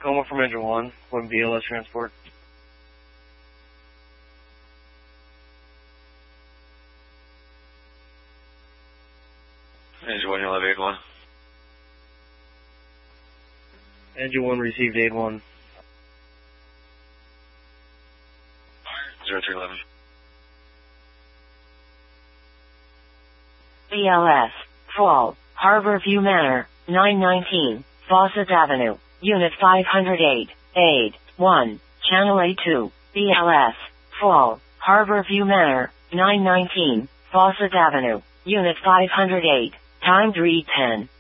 Tacoma from Engine 1, when BLS transport. Engine 1, you'll have aid 1. Engine 1 received aid 1. 0311. BLS, Fall, Harborview Manor, 919, Fawcett Avenue, Unit 508, Aid 1, Channel A2, BLS, Fall, Harborview Manor, 919, Fawcett Avenue, Unit 508, Time 3:10.